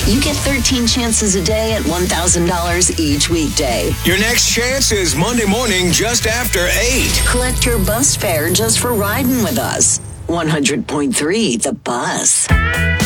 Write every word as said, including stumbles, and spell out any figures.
You get thirteen chances a day at one thousand dollars each weekday. Your next chance is Monday morning just after eight. Collect your bus fare just for riding with us. one hundred point three The Buzz.